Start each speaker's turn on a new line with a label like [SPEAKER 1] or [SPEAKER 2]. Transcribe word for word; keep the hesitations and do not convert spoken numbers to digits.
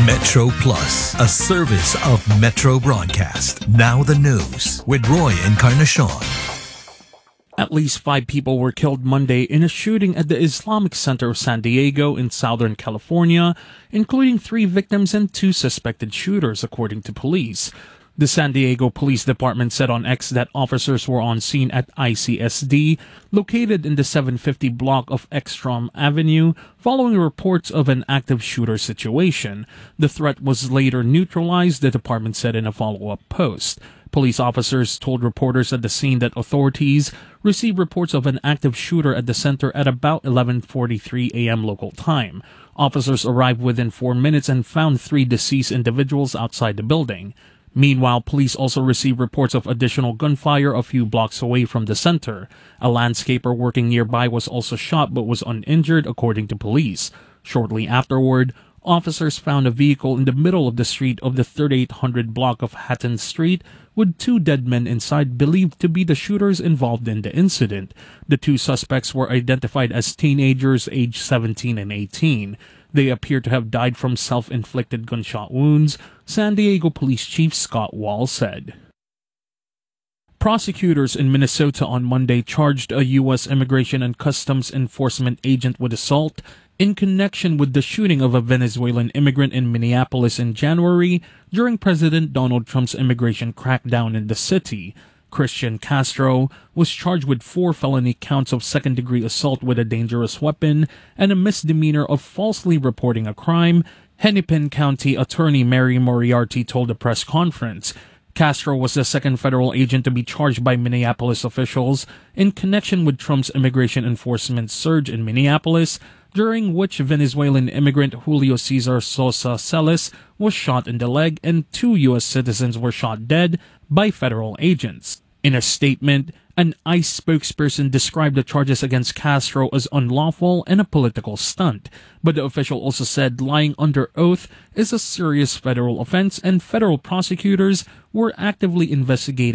[SPEAKER 1] Metro Plus, a service of Metro Broadcast. Now the news with Roy Encarnacion.
[SPEAKER 2] At least five people were killed Monday in a shooting at the Islamic Center of San Diego in Southern California, including three victims and two suspected shooters, according to police. The San Diego Police Department said on X that officers were on scene at I C S D, located in the seven fifty block of Ekstrom Avenue, following reports of an active shooter situation. The threat was later neutralized, the department said in a follow-up post. Police officers told reporters at the scene that authorities received reports of an active shooter at the center at about eleven forty-three a.m. local time. Officers arrived within four minutes and found three deceased individuals outside the building. Meanwhile, police also received reports of additional gunfire a few blocks away from the center. A landscaper working nearby was also shot but was uninjured, according to police. Shortly afterward, officers found a vehicle in the middle of the street of the thirty-eight hundred block of Hatton Street with two dead men inside, believed to be the shooters involved in the incident. The two suspects were identified as teenagers aged seventeen and eighteen. They appear to have died from self-inflicted gunshot wounds, San Diego Police Chief Scott Wall said. Prosecutors in Minnesota on Monday charged a U S Immigration and Customs Enforcement agent with assault in connection with the shooting of a Venezuelan immigrant in Minneapolis in January during President Donald Trump's immigration crackdown in the city. Christian Castro was charged with four felony counts of second-degree assault with a dangerous weapon and a misdemeanor of falsely reporting a crime, Hennepin County Attorney Mary Moriarty told a press conference. Castro was the second federal agent to be charged by Minneapolis officials in connection with Trump's immigration enforcement surge in Minneapolis, during which Venezuelan immigrant Julio Cesar Sosa Celis was shot in the leg and two U S citizens were shot dead by federal agents. In a statement, an ICE spokesperson described the charges against Castro as unlawful and a political stunt, but the official also said lying under oath is a serious federal offense and federal prosecutors were actively investigating